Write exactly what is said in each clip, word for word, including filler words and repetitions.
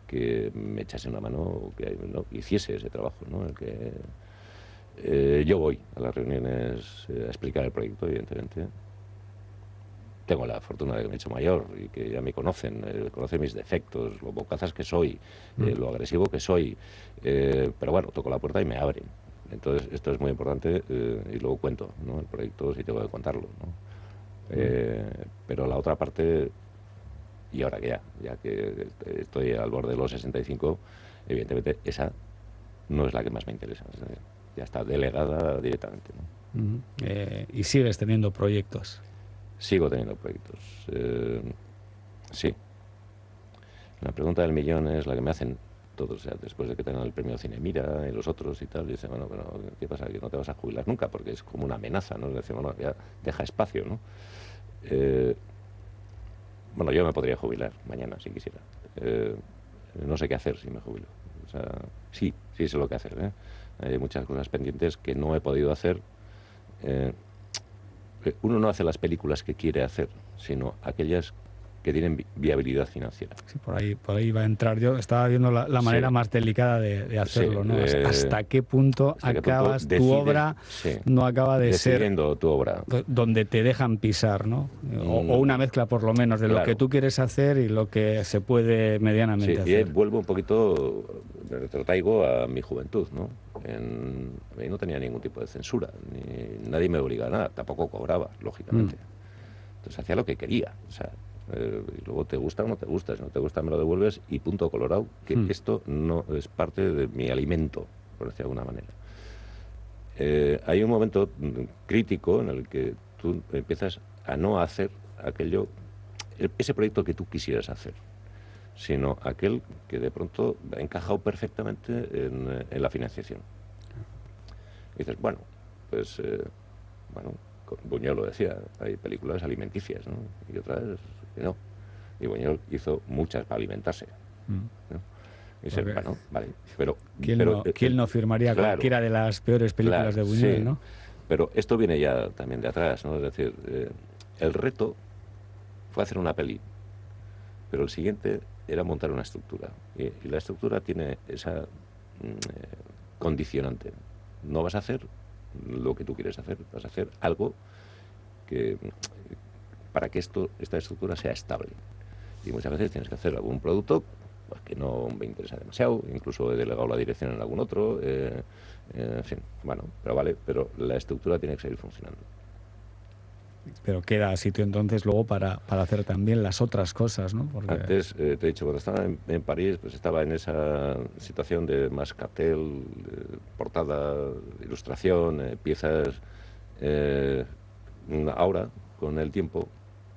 que me echase una mano, o que no, hiciese ese trabajo, ¿no? El que eh, yo voy a las reuniones eh, a explicar el proyecto, evidentemente. Tengo la fortuna de que me he hecho mayor y que ya me conocen, eh, conocen mis defectos, lo bocazas que soy, eh, lo agresivo que soy, eh, pero bueno, toco la puerta y me abren. Entonces, esto es muy importante eh, y luego cuento, ¿no? El proyecto sí tengo que contarlo, ¿no? Eh, pero la otra parte, y ahora que ya, ya que estoy al borde de los sesenta y cinco, evidentemente esa no es la que más me interesa. Ya está delegada directamente, ¿no? Uh-huh. eh, y sigues teniendo proyectos. Sigo teniendo proyectos. Eh, sí. La pregunta del millón es la que me hacen todos, o sea, después de que tengan el premio Cine Mira y los otros y tal, y dicen, bueno, pero ¿qué pasa? Que no te vas a jubilar nunca, porque es como una amenaza, ¿no? Es decir, bueno, ya deja espacio, ¿no? Eh, bueno, yo me podría jubilar mañana, si quisiera. Eh, no sé qué hacer si me jubilo. O sea, sí, sí sé lo que hacer, ¿eh? Hay muchas cosas pendientes que no he podido hacer. Eh, uno no hace las películas que quiere hacer, sino aquellas que tienen vi viabilidad financiera. Sí, por ahí, por ahí va a entrar. Yo estaba viendo la, la manera sí. más delicada de, de hacerlo, sí, ¿no? eh, ¿Hasta qué punto hasta qué acabas punto tu decides, obra? Sí, no acaba de decidiendo ser tu obra. donde te dejan pisar, ¿no? O, Mm, o una mezcla, por lo menos, de claro. lo que tú quieres hacer y lo que se puede medianamente sí, hacer. Y ahí vuelvo un poquito, me retrotraigo a mi juventud, ¿no? En, ahí no tenía ningún tipo de censura, ni nadie me obligaba a nada, tampoco cobraba, lógicamente. Mm. Entonces hacía lo que quería, o sea, eh, y luego te gusta o no te gusta, si no te gusta me lo devuelves y punto colorado, que mm. esto no es parte de mi alimento, por decir de alguna manera. Eh, hay un momento crítico en el que tú empiezas a no hacer aquello, ese proyecto que tú quisieras hacer, sino aquel que de pronto ha encajado perfectamente en, en la financiación. Y dices, bueno, pues, eh, bueno, Buñuel lo decía, hay películas alimenticias, ¿no? Y otras que no. Y Buñuel hizo muchas para alimentarse, mm. ¿no? Y dices, bueno, vale, pero... ¿Quién, pero, no, ¿quién no firmaría claro, cualquiera de las peores películas claro, de Buñuel, sí, ¿no? Pero esto viene ya también de atrás, ¿no? Es decir, eh, el reto fue hacer una peli, pero el siguiente era montar una estructura. Y, y la estructura tiene esa mm, eh, condicionante. No vas a hacer lo que tú quieres hacer, vas a hacer algo que para que esto, esta estructura sea estable. Y muchas veces tienes que hacer algún producto pues, que no me interesa demasiado, incluso he delegado la dirección en algún otro, eh, eh, en fin, bueno, pero vale, pero la estructura tiene que seguir funcionando. Pero queda sitio entonces luego para, para hacer también las otras cosas, ¿no? Porque... Antes, eh, te he dicho, cuando estaba en, en París, pues estaba en esa situación de más cartel, eh, portada, ilustración, eh, piezas. Eh, ahora, con el tiempo,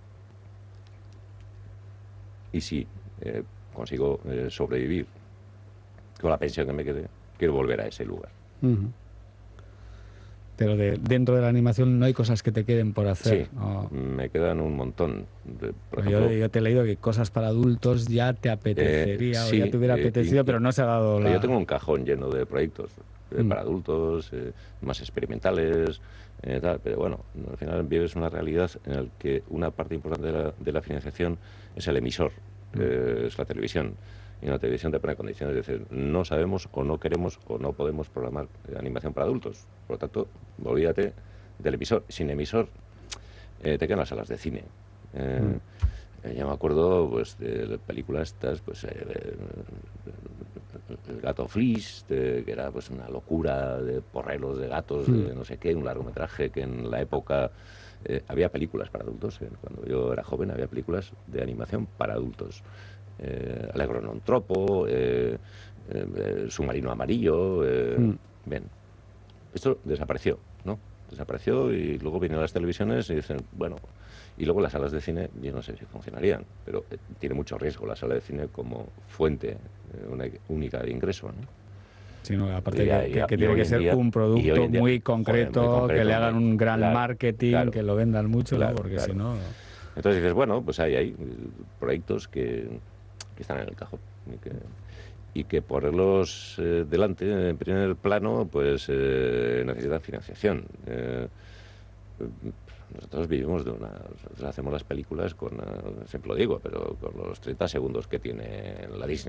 y si eh, consigo eh, sobrevivir con la pensión que me quede, quiero volver a ese lugar. Uh-huh. Pero de, dentro de la animación no hay cosas que te queden por hacer. Sí, oh. me quedan un montón. De, por yo, ejemplo, yo te he leído que cosas para adultos ya te apetecería, eh, sí, o ya te hubiera eh, apetecido, y, pero no se ha dado la... Yo tengo un cajón lleno de proyectos eh, mm. para adultos, eh, más experimentales, eh, tal, pero bueno, al final vives una realidad en la que una parte importante de la, de la financiación es el emisor, mm. eh, es la televisión. Y una televisión te pone condiciones, es decir, no sabemos o no queremos o no podemos programar animación para adultos. Por lo tanto, olvídate del emisor. Sin emisor eh, te quedan las salas de cine. Eh, mm. eh, yo me acuerdo pues, de películas estas, pues, eh, El gato Fliss, de, que era pues una locura de porreros de gatos, mm. de no sé qué, un largometraje que en la época eh, había películas para adultos. Eh, cuando yo era joven había películas de animación para adultos. Eh, Allegro non troppo, eh, eh, Submarino amarillo, eh, mm. bien. Esto desapareció, ¿no? Desapareció y luego vienen las televisiones y dicen, bueno, y luego las salas de cine, yo no sé si funcionarían, pero eh, tiene mucho riesgo la sala de cine como fuente eh, una, única de ingreso, ¿no? Sí, no, aparte ya, que, que, ya, que tiene que ser día, un producto día, muy, concreto, joder, muy concreto, que le hagan un gran claro, marketing, claro, que lo vendan mucho, claro, ¿no? Porque claro. si no... Entonces dices, bueno, pues hay, hay proyectos que, que están en el cajón y que, y que ponerlos eh, delante, en primer plano, pues eh, necesitan financiación. Eh, nosotros vivimos de una... Nosotros hacemos las películas con, siempre lo digo, pero con los treinta segundos que tiene la Disney.